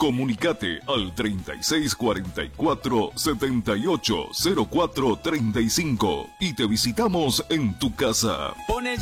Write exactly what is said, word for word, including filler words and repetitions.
Comunicate al treinta y seis cuarenta y cuatro, setenta y ocho cero cuatro treinta y cinco y te visitamos en tu casa. Pone